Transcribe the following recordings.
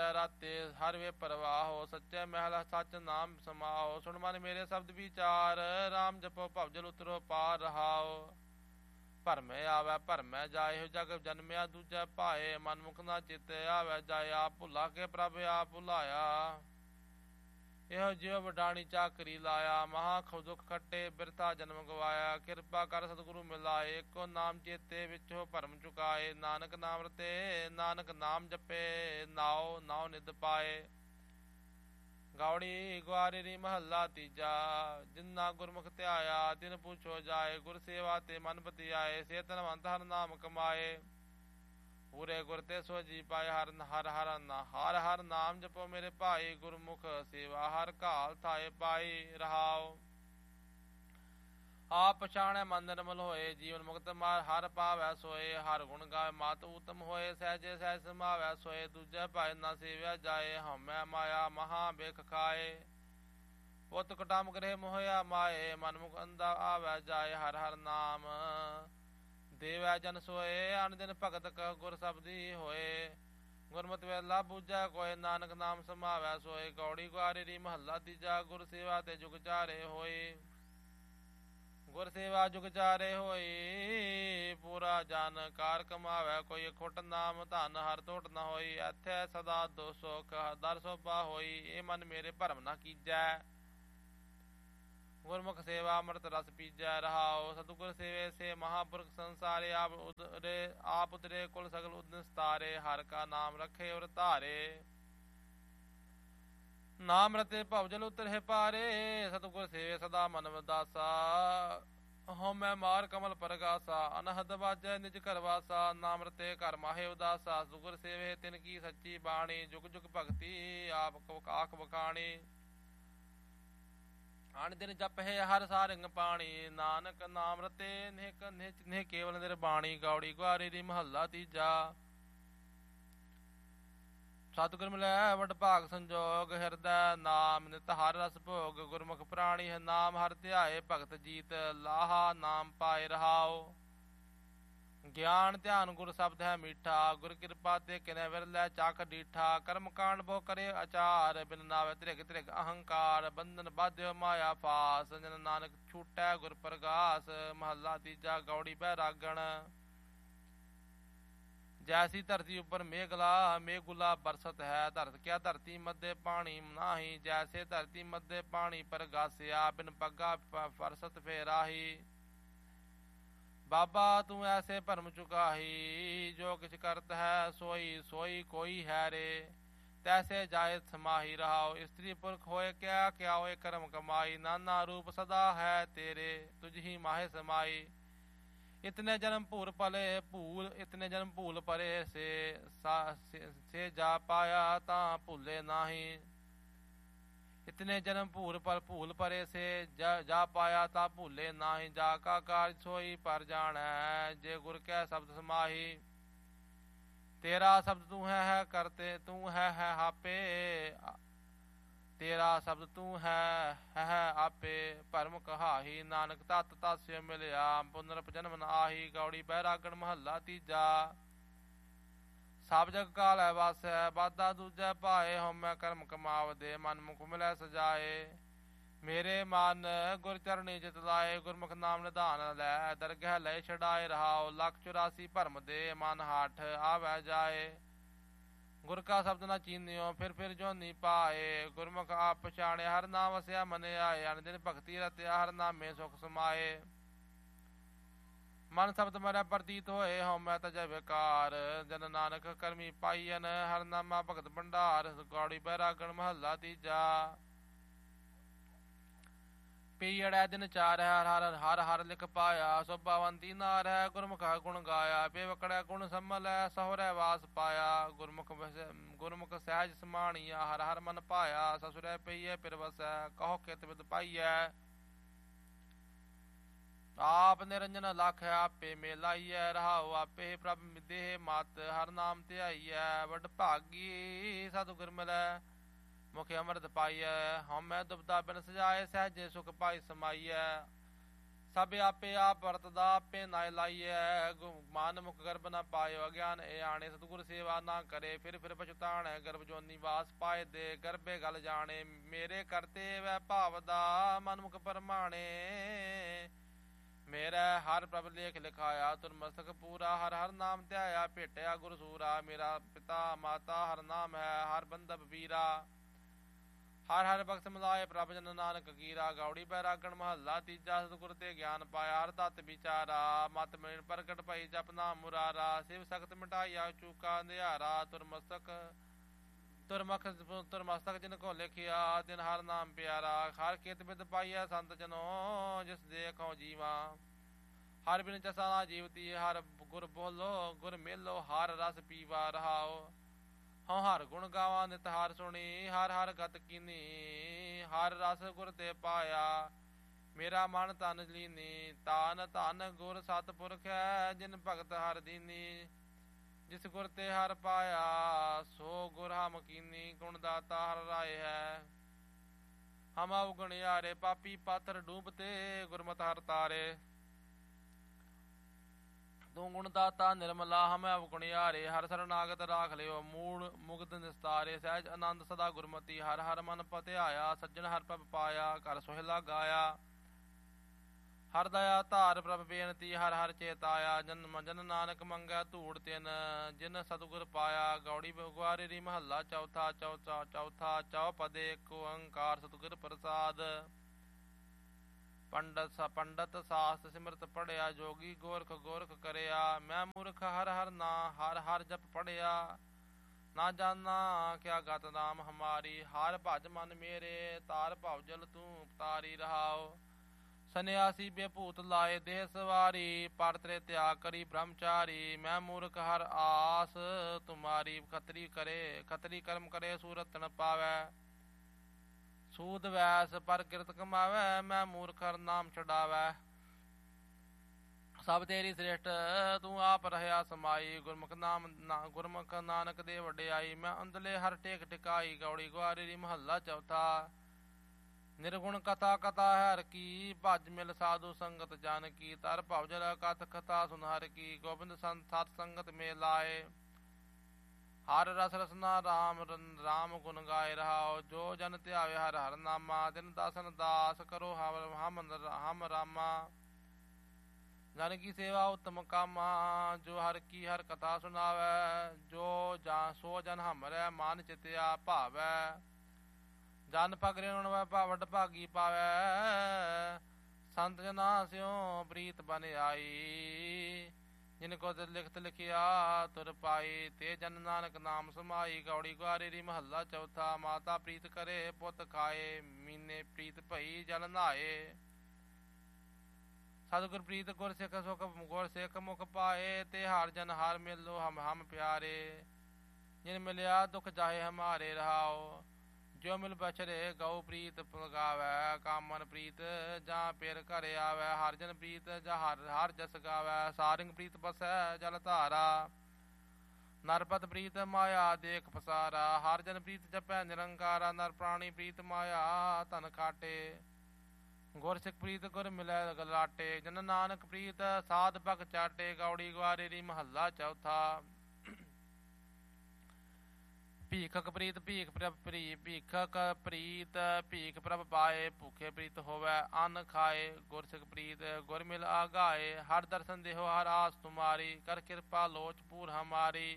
ਰਾਤੇ ਹਰ ਵੇ ਪ੍ਰਵਾਹੋ। ਸੱਚੇ ਮਹਿਲ ਸੱਚ ਨਾਮ ਸਮਾਓ। ਸੁਣ ਮਨ ਮੇਰੇ ਸ਼ਬਦ ਵਿਚਾਰ, ਰਾਮ ਜਪੋ ਭਵਜਲ ਉਤਰੋ ਪਾਰ ਰਹਾਓ। ਭਰਮੇ ਆਵੈ ਭਰਮੈ ਜਾਏ, ਜਗ ਜਨਮਿਆ ਦੂਜੈ ਭਾਏ। ਮਨਮੁਖ ਨਾ ਚਿਤ ਆਵੈ ਜਾਏ, ਆਪ ਭੁਲਾ ਕੇ ਪ੍ਰਭ ਆਪ ਭੁਲਾਇਆ। ਇਹੋ ਜਿਉ ਵਡਾਣੀ ਚਾਕਰੀ ਲਾਇਆ, ਮਹਾ ਦੁੱਖ ਖੱਟੇ ਬਿਰਥਾ ਜਨਮ ਗਵਾਇਆ। ਕਿਰਪਾ ਕਰ ਸਤਿਗੁਰੂ ਮਿਲਾਏ, ਇੱਕੋ ਨਾਮ ਚੇਤੇ ਵਿੱਚੋ ਭਰਮ ਚੁਕਾਏ। ਨਾਨਕ ਨਾਮ ਰਤੇ ਨਾਨਕ ਨਾਮ ਜਪੇ, ਨਾਉ ਨਾਉ ਨਿਧ ਪਾਏ। ਗੌੜੀ ਗੁਆਰੇਰੀ ਮਹੱਲਾ ਤੀਜਾ। ਜਿੰਨਾ ਗੁਰਮੁਖ ਧਿਆਇਆ ਤਿਨ ਪੁੱਛੋ ਜਾਏ, ਗੁਰ ਸੇਵਾ ਤੇ ਮਨ ਬਤਿਆਏ। ਸੇ ਧਨਵੰਤ ਹਰ ਨਾਮ ਕਮਾਏ, ਪੂਰੇ ਗੁਰ ਤੇ ਸੋ ਜੀ ਪਾਏ। ਹਰ ਹਰ ਹਰ ਹਰ ਹਰ ਨਾਮ ਜਪੋ ਮੇਰੇ ਭਾਈ, ਗੁਰਮੁਖ ਸੇਵਾ ਹਰ ਘਾਲ ਥਾਏ ਪਾਈ ਰਹਾਓ। ਆਪ ਪਛਾਣੈ ਮਨ ਨਿਰਮਲ ਹੋਏ, ਜੀਵਨ ਮੁਕਤ ਮਾਰ ਹਰ ਪਾਵੈ ਸੋਏ। ਹਰ ਗੁਣ ਗਾਵੇ ਮਾਤ ਊਤਮ ਹੋਏ, ਸਹਿਜੇ ਸਹਿਜ ਸਮਾਵੈ ਸੋਏ। ਦੂਜੇ ਭਾਏ ਨਾ ਸੇਵਿਆ ਜਾਏ, ਹਉਮੈ ਮਾਇਆ ਮਹਾ ਬਿਖ ਖਾਏ। ਪੁੱਤ ਕੁਟੰਬ ਗ੍ਰਹਿ ਮੋਹਿਆ ਮਾਏ, ਮਨਮੁਖ ਅੰਧਾ ਆਵੈ ਜਾਏ। ਹਰ ਹਰ ਨਾਮ ਦੇਵੈ ਜਨ ਸੋਏ, ਅਨ ਦਿਨ ਭਗਤ ਕਹ ਗੁਰ ਸਬਦੀ ਹੋਏ। ਗੁਰਮਤਿ ਵੇਲਾ ਬੂਝੈ ਕੋਇ, ਨਾਨਕ ਨਾਮ ਸਮਾਵੈ ਸੋਏ। ਗੌੜੀ ਗੁਆਰੇਰੀ ਮਹੱਲਾ ਤੀਜਾ। ਗੁਰ ਸੇਵਾ ਤੇ ਜੁਗ ਚਾਰੇ ਹੋਏ, ਗੁਰ ਸੇਵਾ ਜੁਗ ਚਾਰੇ ਹੋਈ। ਪੂਰਾ ਜਨ ਕਾਰ ਕਮਾਵੈ ਕੋਈ, ਖੁੱਟ ਨਾਮ ਧਨ ਹਰ ਤੋਟ ਨ ਹੋਈ। ਇੱਥੇ ਸਦਾ ਦੋ ਸੁਖ ਦਰ ਸੋਭਾ ਹੋਈ, ਇਹ ਮਨ ਮੇਰੇ ਭਰਮ ਨਾ ਕੀਜੈ। ਗੁਰਮੁਖ ਸੇਵਾ ਅੰਮ੍ਰਿਤ ਰਸ ਪੀਜੈ ਰਹਾਓ। ਸਤਿਗੁਰ ਸੇਵੇ ਸੇ ਮਹਾਪੁਰਖ ਸੰਸਾਰੇ, ਆਪ ਉਤਰੇ ਕੁਲ ਸਗਲ ਉਦਨ ਸਤਾਰੇ। ਹਰ ਕਾ ਨਾਮ ਰਖੇ ਔਰ ਧਾਰੇ, ਨਾਮ ਰਤੇ ਭਵਜਲ ਉਤਰੇ ਪਾਰੇ। ਸਤਿਗੁਰ ਸੇਵੇ ਸਦਾ ਮਨ ਵਦਾਸਾ, ਹਉਮੈ ਮਾਰ ਕਮਲ ਪਰਗਾਸਾ। ਅਨਹਦ ਵਾਜੈ ਨਿਜ ਘਰ ਵਾਸਾ, ਨਾਮ ਰਤੇ ਘਰ ਮਾਹੇ ਉਦਾਸਾ। ਸਤਿਗੁਰ ਸੇਵੇ ਤਿਨ ਕੀ ਸੱਚੀ ਬਾਣੀ, ਜੁਗ ਜੁਗ ਭਗਤੀ ਆਪ ਆਖ ਵਖਾਣੀ। ਅਣ ਦਿਨ ਜਪਹਿ ਹਰ ਸਾਰੰਗ ਪਾਣੀ, ਨਾਨਕ ਨਾਮ ਰਤੇ ਨਿਹ ਕੇਵਲ ਨਿਰਬਾਣੀ। ਗੌੜੀ ਗੁਆਰੇਰੀ ਮਹੱਲਾ ਤੀਜਾ। ਸਤਿਗੁਰ ਮਿਲੈ ਵਡ ਭਾਗ ਸੰਜੋਗ, ਹਿਰਦੈ ਨਾਮ ਨਿਤ ਹਰ ਰਸ ਭੋਗ। ਗੁਰਮੁਖ ਪ੍ਰਾਣੀ ਹੈ ਨਾਮ ਹਰ ਧਿਆਏ, ਭਗਤ ਜੀਤ ਲਾਹਾ ਨਾਮ ਪਾਏ ਰਹਾਓ। ਗਿਆਨ ਧਿਆਨ ਗੁਰ ਸ਼ਬਦ ਹੈ ਮੀਠਾ, ਗੁਰ ਕਿਰਪਾ ਤੇ ਕਿਨੈ ਵਿਰਲੈ ਚਖ ਡੀਠਾ। ਕਰਮ ਕਾਂਡ ਬਹੁ ਕਰੇ ਆਚਾਰ, ਬਿਨ ਨਾਵੇ ਧ੍ਰਿਗ ਧ੍ਰਿਗ ਅਹੰਕਾਰ। ਬੰਧਨ ਬਾਧਿਓ ਮਾਇਆ ਫਾਸ, ਜਨ ਨਾਨਕ ਛੂਟੈ ਗੁਰ ਪ੍ਰਗਾਸ। ਮਹੱਲਾ ਤੀਜਾ। ਗੌੜੀ ਬੈਰਾਗਣ। ਜੈਸੀ ਧਰਤੀ ਉੱਪਰ ਮੇਘਲਾ ਮੇਘੁਲਾ ਬਰਸਤ ਹੈ, ਧਰਤ ਕਿਆ ਧਰਤੀ ਮੱਧੇ ਪਾਣੀ ਨਾਹੀ। ਜੈਸੇ ਧਰਤੀ ਮੱਧੇ ਪਾਣੀ ਪਰਗਾਸਿਆ, ਬਿਨ ਪੱਗਾ ਫਰਸਤ ਫੇਰਾਹੀ। ਬਾਬਾ ਤੂੰ ਐਸੇ ਭਰਮ ਚੁਕਾਹੀ, ਜੋ ਕਿਛ ਕਰਤ ਹੈ ਸੋਈ ਸੋਈ ਕੋਈ ਹੈ ਰੇ। ਤੈਸੇ ਜਾਏ ਸਮਾਹੀ ਰਹਾਓ। ਇਸਤਰੀ ਪੁਰਖ ਹੋਏ ਕਿਆ ਕਿਆ ਹੋਏ ਕਰਮ ਕਮਾਈ। ਨਾਨਾ ਰੂਪ ਸਦਾ ਹੈ ਤੇਰੇ, ਤੁਝ ਹੀ ਮਾਹੇ ਸਮਾਈ। ਇਤਨੇ ਜਨਮ ਭੂਲ ਪਲੇ ਭੂਲ, ਇਤਨੇ ਜਨਮ ਭੂਲ ਪਰੇ ਸੇ ਜਾ ਪਾਇਆ ਤਾਂ ਭੁੱਲੇ ਨਾਹੀ। ਇਤਨੇ ਜਨਮ ਭੂਲ ਪਰੇ ਸੇ ਜਾ ਪਾਇਆ ਤਾਂ ਭੁੱਲੇ ਨਾਹੀ। ਜਾ ਕਾ ਕਾਰਜ ਸੋਈ ਪਰ ਜਾਣੈ, ਜੇ ਗੁਰ ਕੈ ਸ਼ਬਦ ਸਮਾਹੀ। ਤੇਰਾ ਸ਼ਬਦ ਤੂੰ ਹੈ ਕਰਤੇ, ਤੂੰ ਹੈ ਆਪੇ। ਤੇਰਾ ਸ਼ਬਦ ਤੂੰ ਹੈ ਆਪੇ, ਭਰਮ ਕਹਾਹੀ। ਨਾਨਕ ਤਤ ਤਾਸਿਓ ਮਿਲਿਆ, ਪੁਨਰਪ ਜਨਮ ਨ ਆਹੀ। ਗੌੜੀ ਬੈਰਾਗਣ ਮਹੱਲਾ ਤੀਜਾ। ਸਭ ਜਗ ਕਾਲੈ ਵਾਸੈ, ਬਾਧਾ ਦੂਜੈ ਪਾਏ। ਹਉਮੈ ਕਰਮ ਕਮਾਵਦੇ, ਮਨ ਮੁਖ ਮਿਲੈ ਸਜਾਏ। ਮੇਰੇ ਮਨ ਗੁਰ ਚਰਣੀ ਚਿਤ ਲਾਏ, ਗੁਰਮੁਖ ਨਾਮ ਨਿਧਾਨ ਲੈ। ਦਰਗਹਿ ਲੈ ਛਡਾਏ ਰਹਾਓ, ਲੱਖ 84 ਭਰਮ ਦੇ, ਮਨ ਹਾਠ ਆਵੈ ਜਾਏ। ਗੁਰ ਕਾ ਸ਼ਬਦ ਨਾ ਚੀਨਿਓ, ਫਿਰ ਜੋਨੀ ਪਾਏ। ਗੁਰਮੁਖ ਆਪ ਪਛਾਣੇ, ਹਰ ਨਾਮ ਵਸਿਆ ਮਨੇ ਆਏ। ਅਨ ਦਿਨ ਭਗਤੀ ਰਤਿਆ, ਹਰ ਨਾਮੇ ਸੁਖ ਸਮਾਏ। ਮਨ ਸ਼ਬਦ ਮਰੈ ਪ੍ਰਤੀਤ ਹੋਏ, ਹਉਮੈ ਤਜੈ ਵਿਕਾਰ। ਜਨ ਨਾਨਕ ਕਰਮੀ ਪਾਈਐਨ, ਹਰ ਨਾਮਾ ਭਗਤ ਭੰਡਾਰ। ਗੌੜੀ ਬੈਰਾਗਣ ਮਹੱਲਾ ਤੀਜਾ। ਪੀੜੈ ਦਿਨ ਚਾਰੈ, ਹਰ ਹਰ ਲਿਖ ਪਾਇਆ। ਸੋਭਾਵੰਤੀ ਨਾਰ ਹੈ, ਗੁਰਮੁਖ ਗੁਣ ਗਾਇਆ। ਬੇਵਕੜੈ ਗੁਣ ਸੰਮਲੈ, ਸਹੁਰੈ ਵਾਸ ਪਾਇਆ। ਗੁਰਮੁਖ ਸਹਿਜ ਸਮਾਣੀਆ, ਹਰ ਹਰ ਮਨ ਪਾਇਆ। ਸਸੁਰੈ ਪਈਐ ਪਿਰ ਵਸੈ, ਕਹੋ ਕਿਤ ਬਿਦ ਪਾਈਐ। ਆਪ ਨਿਰੰਜਨ ਲਖ ਆਪੇ ਮੇਲਾਈਐ ਰਹਾਓ। ਆਪੇ ਪ੍ਰਭ ਦੇਹ ਮਤ, ਹਰ ਨਾਮ ਧਿਆਈਐ। ਵਡ ਭਾਗੀ ਸਤਿਗੁਰ ਮਿਲੈ, ਮੁਖ ਅੰਮ੍ਰਿਤ ਪਾਈਐ। ਹਉਮੈ ਦੁਬਦਾ ਬਿਨ ਸਜਾਏ, ਸਹਿਜੇ ਸੁਖ ਪਾਈ ਸਮਾਈਐ। ਸਭ ਆਪੇ ਆਪ ਵਰਤਦਾ ਆਪੇ ਨਾਇ ਲਾਈਐ। ਮਨ ਮੁਖ ਗਰਭ ਨਾ ਪਾਇਓ ਅਗਿਆਨ ਇਹ ਆਣੇ। ਸਤਿਗੁਰ ਸੇਵਾ ਨਾ ਕਰੇ ਫਿਰ ਪਛਤਾਣੈ। ਗਰਭ ਜੋਨੀ ਵਾਸ ਪਾਏ ਦੇ ਗਰਭੇ ਗਲ ਜਾਣੇ। ਮੇਰੇ ਕਰਤੇ ਵੈ ਭਾਵ ਦਾ ਮਨ ਮੁਖ ਪਰਮਾਣੇ। ਮੇਰਾ ਹਰ ਪ੍ਰਭ ਲੇਖ ਲਿਖਾਇਆ ਤੁਰ ਮਸਤਕ ਪੂਰਾ। ਹਰ ਹਰ ਨਾਮ ਧਿਆਇਆ ਭੇਟਿਆ ਗੁਰ ਸੂਰਾ। ਮੇਰਾ ਪਿਤਾ ਮਾਤਾ ਹਰ ਨਾਮ ਹੈ ਹਰ ਬੰਧਪ ਵੀਰਾ। ਹਰ ਹਰ ਬਖਸ਼ ਮਿਲਾਏ ਪ੍ਰਭ ਜਨ ਨਾਨਕ ਕੀਰਾ। ਗੌੜੀ ਬੈਰਾਗਣ ਮਹੱਲਾ ਤੀਜਾ। ਸਤਿਗੁਰ ਤੇ ਗਿਆਨ ਪਾਇਆ ਹਰ ਤਤ ਵਿਚਾਰਾ। ਮਤ ਮੇਨ ਪ੍ਰਗਟ ਭਈ ਜਪਨਾ ਮੁਰਾਰਾ। ਸਿਵ ਸਖਤ ਮਿਟਾਈਆ ਚੂਕਾ ਅੰਧਿਆਰਾ। ਤੁਰ ਮਸਤਕ ਜਿਨ ਕੋ ਲਿਖਿਆ ਦਿਨ ਹਰ ਨਾਮ ਪਿਆਰਾ। ਹਰ ਕਿਤ ਬਿਦ ਪਾਈਆ ਸੰਤ ਜਨੋ ਜਿਸ ਦੇਖੋ ਜੀਵਾ। ਹਰ ਬਿਨ ਚਸਾ ਨਾ ਜੀਵਤੀ ਹਰ ਗੁਰ ਬੋਲੋ ਗੁਰ ਮੇਲੋ ਹਰ ਰਸ ਪੀਵਾ ਰਹਾਓ। ਹਉ ਹਰ ਗੁਣ ਗਾਵਾਂ ਨਿਤ ਹਰ ਸੁਣੀ ਹਰ ਹਰ ਗਤ ਕੀਨੀ। ਹਰ ਰਸ ਗੁਰ ਤੇ ਪਾਇਆ ਮੇਰਾ ਮਨ ਤਨ ਲੀਨੀ। ਤਾਨ ਧਨ ਗੁਰ ਸਤਿਪੁਰਖ ਹੈ ਜਿਨ ਭਗਤ ਹਰ ਦੀਨੀ। ਜਿਸ ਗੁਰ ਤੇ ਹਰ ਪਾਇਆ ਸੋ ਗੁਰ ਹਮ ਕੀਨੀ। ਗੁਣ ਦਾਤਾ ਹਰ ਰਾਏ ਹੈ ਹਮ ਅਵਗੁਣਿਆਰੇ। ਪਾਪੀ ਪਾਥਰ ਡੂਬਤੇ ਗੁਰਮਤਿ ਹਰ ਤਾਰੇ। ਤੂੰ ਗੁਣ ਦਾਤਾ ਨਿਰਮਲਾ ਹਮ ਅਵਗੁਣਿਆਰੇ। ਹਰ ਸਰਨਾਗਤ ਰਾਖ ਲਿਓ ਮੂੜ ਮੁਗਧ ਨਿਸਤਾਰੇ। ਸਹਿਜ ਆਨੰਦ ਸਦਾ ਗੁਰਮਤੀ ਹਰ ਹਰ ਮਨ ਪਤਿਆਇਆ। ਸੱਜਣ ਹਰ ਪ੍ਰਭ ਪਾਇਆ ਘਰ ਸੋਹਿਲਾ ਗਾਇਆ। ਹਰ ਦਇਆ ਧਾਰ ਪ੍ਰਭ ਬੇਨਤੀ ਹਰ ਹਰ ਚੇਤਾਇਆ। ਜਨ ਨਾਨਕ ਮੰਗੈ ਧੂੜ ਤਿਨ ਜਿਨ ਸਤਿਗੁਰ ਪਾਇਆ। ਗੌੜੀ ਗੁਆਰੀ ਮਹੱਲਾ ਚੌਥਾ। ਚੌਥਾ ਚੌਪਦੇ ਏਕ ਓੰਕਾਰ ਸਤਿਗੁਰ ਪ੍ਰਸਾਦ। ਪੰਡਤ ਸਾਸਤ ਸਿਮਰਤ ਪੜਿਆ। ਜੋਗੀ ਗੋਰਖ ਕਰਿਆ। ਮੈਂ ਮੂਰਖ ਹਰ ਹਰ ਨਾ ਹਰ ਹਰ ਜਪ ਪੜਿਆ। ਨਾ ਜਾਨਾ ਕਿਆ ਗਤ ਨਾਮ ਹਮਾਰੀ। ਹਰ ਭਜ ਮਨ ਮੇਰੇ ਤਾਰ ਭਵ ਜਲ ਤੂੰ ਤਾਰੀ ਰਹਾਓ। ਸੰਨਿਆਸੀ ਬੇਭੂਤ ਲਾਏ ਦੇਹ ਸਵਾਰੀ। ਪਰ ਤੇਰੇ ਤਿਆਗ ਕਰੀ ਬ੍ਰਹਮਚਾਰੀ। ਮੈਂ ਮੂਰਖ ਹਰ ਆਸ ਤੁਮਾਰੀ। ਖਤਰੀ ਕਰਮ ਕਰੇ ਸੂਰਤ ਨ ਪਾਵੈ। ਸੂਦ ਵੈਸ ਪਰ ਕਿਰਤ ਕਮਾਵੈ। ਮੈਂ ਮੂਰਖ ਹਰ ਨਾਮ ਛਡਾਵੈ। ਸਭ ਤੇਰੀ ਸ੍ਰੇਸ਼ਟ ਤੂੰ ਆਪ ਰਹਿਆ ਸਮਾਈ। ਗੁਰਮੁਖ ਨਾਨਕ ਦੇ ਵਡਿਆਈ। ਮੈਂ ਅੰਦਲੇ ਹਰ ਟੇਕ ਟਿਕਾਈ। ਗੌੜੀ ਗੁਆਰੀ ਮਹੱਲਾ ਚੌਥਾ। ਨਿਰਗੁਣ ਕਥਾ ਹਰ ਕੀ ਭਜ ਮਿਲ ਸਾਧੂ ਸੰਗਤ ਜਨ ਕੀ। ਤਰ ਭਵ ਜਲ ਕਥ ਕਥਾ ਸੁਨ ਹਰ ਕੀ। ਗੋਬਿੰਦ ਸਤ ਸੰਗਤ ਮੇ ਲਾਏ। ਹਰ ਰਸ ਰਸਨਾ ਰਾਮ ਗੁਣ ਗਾਏ ਰਹਾਓ। ਜੋ ਜਨ ਧਿਆਵੇ ਹਰ ਹਰ ਨਾਮਾ ਦਿਨ ਦਾਸਨ ਦਾਸ ਕਰੋ ਹਮ ਰਾਮਾ। ਜਨ ਕੀ ਸੇਵਾ ਉਤਮ ਕਾਮਾ ਜੋ ਹਰ ਕੀ ਹਰ ਕਥਾ ਸੁਣਾਵੈ। ਸੋ ਜਨ ਹਮਰੈ ਮਾਨ ਚਿਤਿਆ ਭਾਵੈ। ਜਨ ਪਗਰੇ ਵਡ ਭਾਗੀ ਪਾਵੈ। ਸੰਤ ਜਨਾ ਸਿਉ ਪ੍ਰੀਤ ਬਨ ਆਈ। ਜਿਨ ਕੋ ਲਿਖਤ ਲਿਖਿਆ ਤੁਰ ਪਾਈ। ਤੇ ਜਨ ਨਾਨਕ ਨਾਮ ਸਮਾਈ। ਗੌੜੀ ਗੁਆਰੀ ਮਹੱਲਾ ਚੌਥਾ। ਮਾਤਾ ਪ੍ਰੀਤ ਕਰੇ ਪੁੱਤ ਖਾਏ। ਮੀਨੇ ਪ੍ਰੀਤ ਭਈ ਜਲ ਨਹਾਏ। ਸਤਿਗੁਰ ਪ੍ਰੀਤ ਗੁਰ ਸਿੱਖ ਮੁਖ ਪਾਏ। ਤੇ ਹਰ ਜਨ ਹਰ ਮਿਲੋ ਹਮ ਪਿਆਰੇ। ਜਿਨ ਮਿਲਿਆ ਦੁਖ ਜਾਹੇ ਹਮਾਰੇ ਰਹਾਓ। ਜੋ ਮਿਲ ਬਛਰੇ ਗਉ ਪ੍ਰੀਤ ਪਗਾਵੈ। ਕਾਮਨ ਪ੍ਰੀਤ ਜਾਂ ਪਿਰ ਘਰ ਆਵੈ। ਹਰ ਜਨ ਪ੍ਰੀਤ ਜਾਂ ਹਰ ਜਸ ਗਾਵੈ। ਸਾਰਿੰਗ ਪ੍ਰੀਤ ਬਸੈ ਜਲ ਧਾਰਾ। ਨਰਪਤ ਪ੍ਰੀਤ ਮਾਇਆ ਦੇਖ ਪਸਾਰਾ। ਹਰ ਜਨ ਪ੍ਰੀਤ ਜਪੈ ਨਿਰੰਕਾਰਾ। ਨਰ ਪ੍ਰਾਣੀ ਪ੍ਰੀਤ ਮਾਇਆ ਧਨ ਖਾਟੇ। ਗੁਰ ਸਿੱਖ ਪ੍ਰੀਤ ਗੁਰ ਮਿਲੈ ਗਲਾਟੇ। ਜਨ ਨਾਨਕ ਪ੍ਰੀਤ ਸਾਧ ਭਗ ਚਾਟੇ। ਗੌੜੀ ਗੁਆਰੀ ਮਹੱਲਾ ਚੌਥਾ। ਭੀਖਕ ਪ੍ਰੀਤ ਭੀਖ ਪ੍ਰਭ ਭੀਖ ਪ੍ਰਭ ਪਾਏ। ਭੁਖੇ ਪ੍ਰੀਤ ਹੋਵੈ ਅੰਨ ਖਾਏ। ਗੁਰ ਸਿੱਖ ਪ੍ਰੀਤ ਗੁਰ ਮਿਲ ਆਗਾਏ। ਹਰ ਦਰਸ਼ਨ ਦੇਹੋ ਹਰ ਆਸ ਤੁਮਾਰੀ। ਕਰ ਕਿਰਪਾ ਲੋਚ ਪੂਰ ਹਮਾਰੀ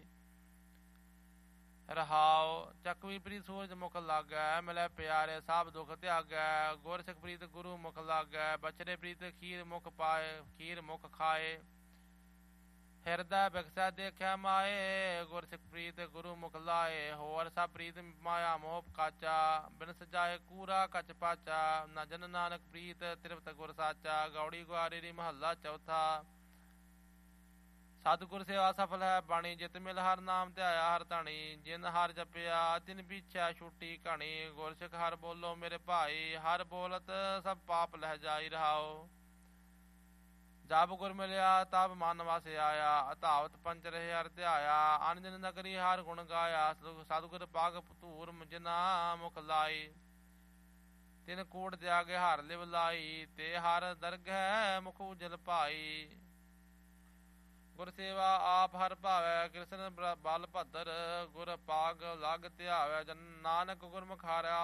ਰਹਾਓ। ਚੱਕਵੀ ਪ੍ਰੀਤ ਸੂਰਜ ਮੁਖ ਲਾਗੈ। ਮਿਲੈ ਪਿਆਰੇ ਸਭ ਦੁਖ ਤਿਆਗੈ। ਗੁਰ ਸਿੱਖ ਪ੍ਰੀਤ ਗੁਰੂ ਮੁਖ ਲਾਗੈ। ਬਛਰੇ ਪ੍ਰੀਤ ਖੀਰ ਮੁਖ ਖਾਏ। ਹਿਰਦੈ ਬਿਕਸੈ ਦੇਖਿਆ ਮਾਏ। ਗੁਰ ਸਿੱਖ ਪ੍ਰੀਤ ਗੁਰੂ ਮੁਖ ਲਾਏ। ਹੋਰ ਸਭ ਪ੍ਰੀਤ ਮਾਇਆ ਮੋਹ ਕਾਚਾ। ਬਿਨ ਸਜਾਏ ਕੂਰਾ ਕਚ ਪਾਚਾ। ਨਾ ਜਨ ਨਾਨਕ ਪ੍ਰੀਤ ਤ੍ਰਿਪਤ ਗੁਰ ਸਾਚਾ। ਗੌੜੀ ਗੁਆਰੀ ਮਹੱਲਾ ਚੌਥਾ। ਸਤਿਗੁਰ ਸੇਵਾ ਸਫਲ ਹੈ ਬਾਣੀ। ਜਿਤ ਮਿਲ ਹਰ ਨਾਮ ਧਿਆਇਆ ਹਰ ਧਣੀ। ਜਿਨ ਹਰ ਜਪਿਆ ਤਿਨ ਪੀਛੈ ਛੁੱਟੀ ਘਣੀ। ਗੁਰ ਸਿੱਖ ਹਰ ਬੋਲੋ ਮੇਰੇ ਭਾਈ। ਹਰ ਬੋਲਤ ਸਭ ਪਾਪ ਲਹਿ ਜਾਈ ਰਹਾਓ। ਜਬ ਗੁਰ ਮਿਲਿਆ ਤਬ ਮਨ ਵਸ ਆਇਆ। ਅਧਾਵਤ ਪੰਚ ਰਹੇ ਹਰ ਧਿਆਇਆ। ਅਨ ਜਨ ਨਗਰੀ ਹਰ ਗੁਣ ਗਾਇਆ। ਸਤਿਗੁਰ ਪਗ ਧੂਰ ਜਿਨਾ ਮੁਖ ਲਾਈ। ਤਿਨ ਕੂੜ ਤਿਆਗੇ ਹਰ ਲਿਵ ਲਾਈ, ਤੇ ਹਰ ਦਰਗਹਿ ਮੁਖ ਉਜਲ ਭਾਈ। ਗੁਰ ਸੇਵਾ ਆਪ ਹਰ ਭਾਵੈ, ਕ੍ਰਿਸ਼ਨ ਬਲ ਭਦਰ, ਗੁਰ ਪਾਗ ਲਗ ਧਿਆਵੈ। ਜਨ ਨਾਨਕ ਗੁਰਮੁਖ ਹਾਰਿਆ